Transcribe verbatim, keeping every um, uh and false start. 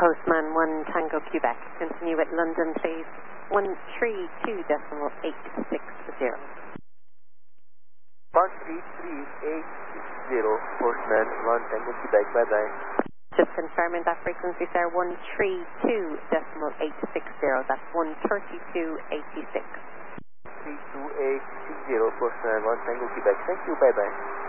Postman one Tango Quebec. Continue at London, please. one three two decimal eight six zero. one three three eight six zero, Postman one Tango Quebec, bye bye. Just confirming that frequency, sir, one three two decimal eight six zero. That's one thirty-two eighty-six. three two eight six zero, Postman one Tango Quebec. Thank you, bye bye.